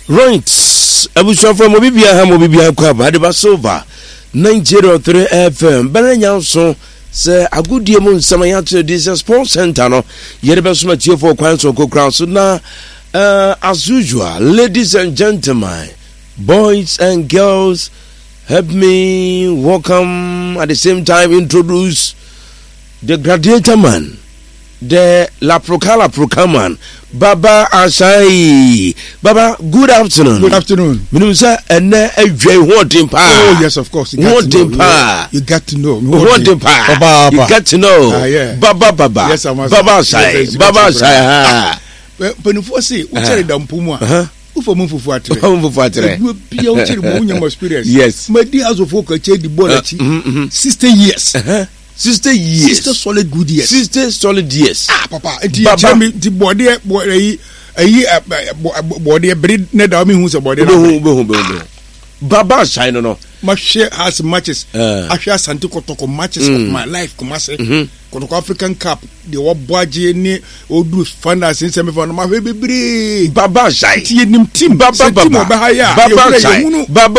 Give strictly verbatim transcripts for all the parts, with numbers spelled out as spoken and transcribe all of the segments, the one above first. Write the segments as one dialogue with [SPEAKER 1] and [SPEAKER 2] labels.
[SPEAKER 1] Right, abushwa from Obibia ha Obibia kwa de Basova ninety point three F M Benanya so say agudie mu nsama ya to this sports center no yere be so matie for kwan so kokran so na uh, as usual, ladies and gentlemen, boys and girls, help me welcome at the same time introduce the gladiator man, the La Procala Procaman, Baba Asai. Baba, good afternoon.
[SPEAKER 2] Good afternoon.
[SPEAKER 1] Minusa and a want in power.
[SPEAKER 2] Oh, yes, of course.
[SPEAKER 1] You want in power.
[SPEAKER 2] You got to know.
[SPEAKER 1] Want in power.
[SPEAKER 2] Baba,
[SPEAKER 1] you got to know.
[SPEAKER 2] Ah, yeah.
[SPEAKER 1] Baba, Baba.
[SPEAKER 2] Yes, I'm
[SPEAKER 1] Baba Asai. Baba Asai.
[SPEAKER 2] When you say, we tell them Puma. Ufo mu fufu atre.
[SPEAKER 1] Ufo mu fufu atre.
[SPEAKER 2] You be able to mo nyam experience.
[SPEAKER 1] Yes.
[SPEAKER 2] My dear as of folk change the ball achi. sixty years.
[SPEAKER 1] Uh-huh. sixty years.
[SPEAKER 2] sixty solid good years.
[SPEAKER 1] sixty solid years.
[SPEAKER 2] Ah papa, enti tell me the body body ayi body breed na da me hu se body na.
[SPEAKER 1] Be hu be hu. Baba shine no.
[SPEAKER 2] My share has matches. I share Santi Kotoko matches of my life Kumase. Kotoko African Cup. The Wabaji ni Odu Fanda since semi final ma bebre.
[SPEAKER 1] Baba shine.
[SPEAKER 2] Ti nim team Baba Baba.
[SPEAKER 1] Baba shine. Baba.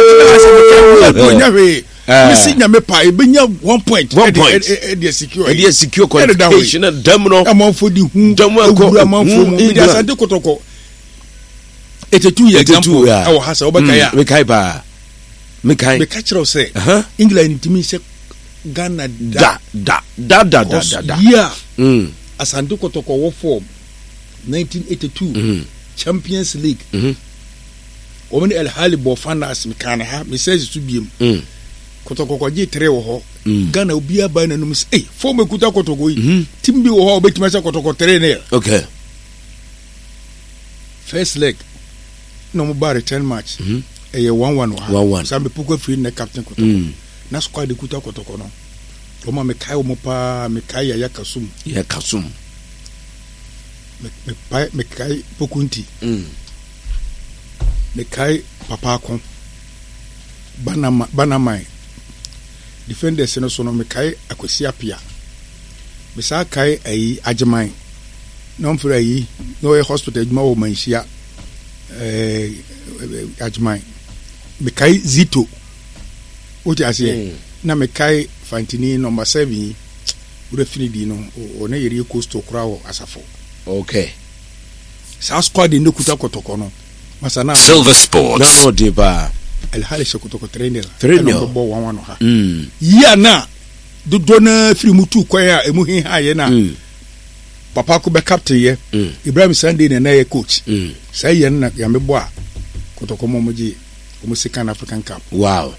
[SPEAKER 2] Missing nyame pa e benya one point.
[SPEAKER 1] One point.
[SPEAKER 2] E dey secure.
[SPEAKER 1] E dey secure qualification and dem no.
[SPEAKER 2] Amon for the hu.
[SPEAKER 1] Dem ko
[SPEAKER 2] amon for mu. Dey Santi Kotoko. eighty-two year example. I will hasa obakaya.
[SPEAKER 1] Me kai ba. Me kai.
[SPEAKER 2] Me catch you say. England to me say Ghana
[SPEAKER 1] da da da da da da da.
[SPEAKER 2] Yeah. Mm. Asante Kotoko wo form nineteen eighty-two mm-hmm. Champions League. Mhm. Omani El Hali bo fanas me kana ha me says to biem. Mm. Kotoko ko je tre wo ho. Ghana obi aba na no say eh form ekuta Kotoko yi. Team bi wo ho obetima say Kotoko tre ne.
[SPEAKER 1] Okay.
[SPEAKER 2] First leg no mo ba return match. Mhm. Eh one one wa.
[SPEAKER 1] one one.
[SPEAKER 2] Sambe poko free na captain Kotoko. Mm. Na squad ekuta Kotoko no. Oma me kai mo pa me kai ya Kasum.
[SPEAKER 1] Ya Kasum.
[SPEAKER 2] Me me pai me kai Pokunti. Mm. Me kai Papa Kon. Banama Banamai. Defenders no so no me kai Akwesi Apia. Me sa kai ayi Ajeman. No mfura yi no e hospital adwuma wo manhia eh Ajeman. Me kai Zito. Oti ase na me kai Fantini number seven ure finidi no o na yeri costo kura wo asafo.
[SPEAKER 1] Okay.
[SPEAKER 2] Sa squad no kuta Kotoko no. Masana
[SPEAKER 3] Silver Sports.
[SPEAKER 1] Na no de ba.
[SPEAKER 2] El Hali Kotoko trainer.
[SPEAKER 1] Trainer.
[SPEAKER 2] No bo one one ha.
[SPEAKER 1] Mm.
[SPEAKER 2] Ya na do dona free mutu kwaya emu hin ha ye na.
[SPEAKER 1] Mm.
[SPEAKER 2] Papa ko be captain ye. Mm. Ibrahim Sunday na na ye coach.
[SPEAKER 1] Mm.
[SPEAKER 2] Say ye na ya me bo a Kotoko mo moji o Second African Cup.
[SPEAKER 1] Wow.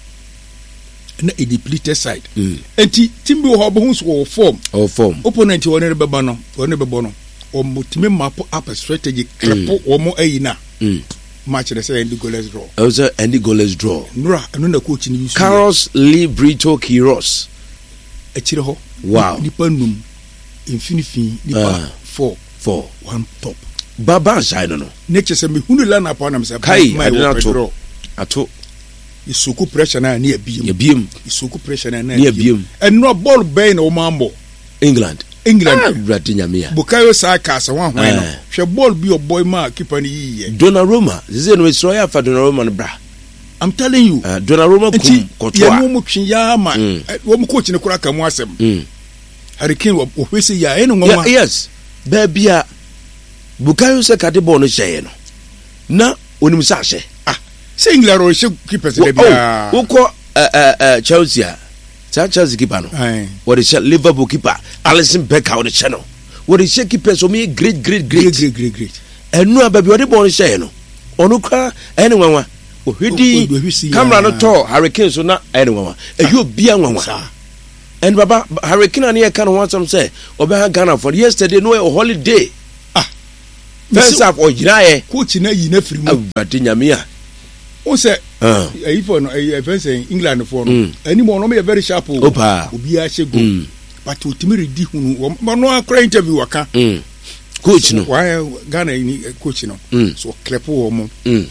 [SPEAKER 2] Na a depleted side.
[SPEAKER 1] Mm.
[SPEAKER 2] Enti team bi wo bo hu so form.
[SPEAKER 1] Oh form.
[SPEAKER 2] Opponent wo ne be ba no, wo ne be bo no. O mo team map up a strategy crepo wo mo ayi na.
[SPEAKER 1] Mm.
[SPEAKER 2] Match they say end goalless draw.
[SPEAKER 1] Also end goalless draw.
[SPEAKER 2] Nura anu na coach ni use.
[SPEAKER 1] Carlos Lee Brito Quiros.
[SPEAKER 2] E chire ho.
[SPEAKER 1] Wow.
[SPEAKER 2] Nipa num infinity nipa four
[SPEAKER 1] four
[SPEAKER 2] one top.
[SPEAKER 1] Baba side no.
[SPEAKER 2] Nature say me hunu la na pa na me say
[SPEAKER 1] kai I don't draw. Ato.
[SPEAKER 2] Isuku pressure na na ebiem.
[SPEAKER 1] Ebiem.
[SPEAKER 2] Isuku pressure na na
[SPEAKER 1] ebiem.
[SPEAKER 2] And no ball bay na o mambo.
[SPEAKER 1] England.
[SPEAKER 2] England.
[SPEAKER 1] Bratinya mia.
[SPEAKER 2] Bukayo Saka sa wan hwan no. Hwe ball bi o boy ma keeper ni yiye.
[SPEAKER 1] Donnarumma. Zeze no Israel afa Donnarumma no bra.
[SPEAKER 2] I'm telling you.
[SPEAKER 1] Uh, Donnarumma kum kotwa.
[SPEAKER 2] Ya mu twi ya ma. Wo mu coach ni kura ka mu asem. Mm. Hurricane wo hwese ya eno ngoma.
[SPEAKER 1] Yes. Babia Bukayo Saka de ball no share no. Na onim sa hye.
[SPEAKER 2] Ah. Say England ro hye keepers de bia.
[SPEAKER 1] Wo ko eh eh Chelsea. Chelsea keeper no. What is Liverpool keeper? Alisson Becker on the channel. What is keeper so me great great great
[SPEAKER 2] great great great.
[SPEAKER 1] And no baby odi born share no. Onu kra anyone wa. Ohidi camera no to Hurricane so na anyone. E you bia nwanwa. And baba Hurricane ani e kan want some say obe ha Ghana for yesterday no a holiday. Ah. First half o yira e
[SPEAKER 2] coach na yi na firi mu.
[SPEAKER 1] Abati nyamia.
[SPEAKER 2] O say eh for no eh fence England for no. Any more no me very sharp o. Obi a she go. But ultimate redi hunu no akra interview waka.
[SPEAKER 1] Coach no.
[SPEAKER 2] Why Ghana ni coach no. So klepo wo mo. Mm.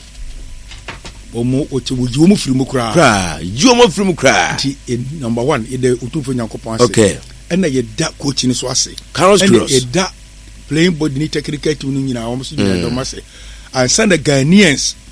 [SPEAKER 2] Omo oti wuju mo firi mu kra.
[SPEAKER 1] Kra, ju mo firi mu kra.
[SPEAKER 2] Number one e de otumfo Nyankopon ase.
[SPEAKER 1] Okay.
[SPEAKER 2] And ye da coach ni so ase.
[SPEAKER 1] Carlos Quiros.
[SPEAKER 2] And ye da playing body ni technical team ni nyina wo so nyina do ma se. And send the Ghanaians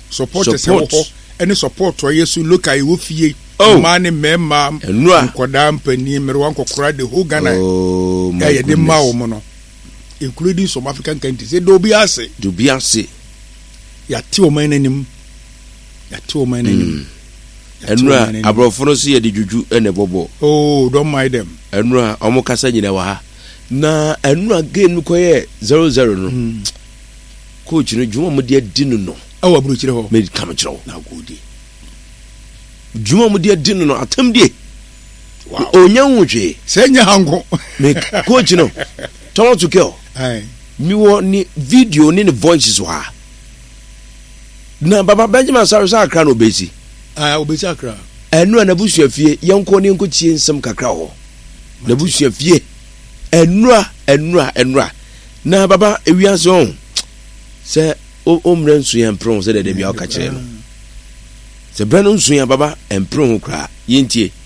[SPEAKER 2] supporters ɛwɔ hɔ ɛne support ɔyɛ so local ɛwɔ fie
[SPEAKER 1] oh
[SPEAKER 2] mmaa ne mmarima nkɔdaa mpanyin mmerewa nkɔkora the whole Ghana ɛyɛ de mma wɔn no including some African countries ɛ dobi ase
[SPEAKER 1] dobi ase
[SPEAKER 2] yɛate wɔn n'anim yɛate wɔn n'anim
[SPEAKER 1] ɛnura aborɔfo no so yɛ de dwudwu ɛna ɛbɔbɔ
[SPEAKER 2] oh don't mind them
[SPEAKER 1] ɛnura ɔmo kasa nyina wɔ ha na ɛnura game no kɔyɛ zero zero no mm. coach no dwuma mo de adi no no
[SPEAKER 2] ɛwɔ aburukyire hɔ
[SPEAKER 1] me kam kyerɛ wo
[SPEAKER 2] na godi
[SPEAKER 1] dwuma mo de adi no no atam die
[SPEAKER 2] wow
[SPEAKER 1] onya nwotwe
[SPEAKER 2] sɛ nya hanko
[SPEAKER 1] me coach no tɔn to kill
[SPEAKER 2] ai
[SPEAKER 1] mi wɔ ni video ni ne voices wɔ ha na baba Benjamin Sarr sa akra no obesi
[SPEAKER 2] ah obesi akra
[SPEAKER 1] ɛnura na busua fie yɛnkɔ ne nkɔ tie nsɛm kakra hɔ na busua fie ɛnura ɛnura ɛnura na baba ewiase on sɛ o omre nsu yɛ mpron sɛ dɛdɛ bia ɔka kyerɛ no sɛ brɛ no nsu yɛ baba mpron ho kra yɛntie